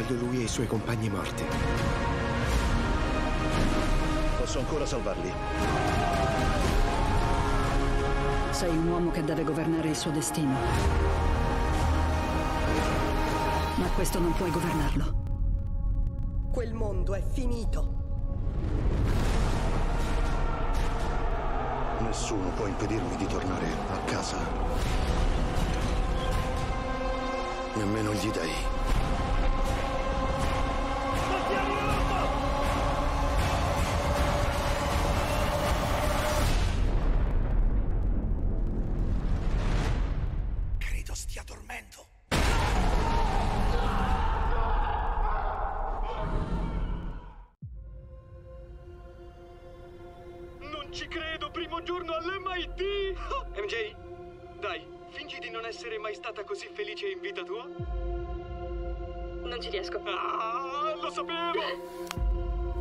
vedo lui e i suoi compagni morti. Posso ancora salvarli. Sei un uomo che deve governare il suo destino. Ma questo non puoi governarlo. Quel mondo è finito. Nessuno può impedirmi di tornare a casa. Nemmeno gli dei. Credo stia dormendo. Non ci credo, primo giorno all'MIT! MJ, dai, fingi di non essere mai stata così felice in vita tua. Non ci riesco. Ah, lo sapevo!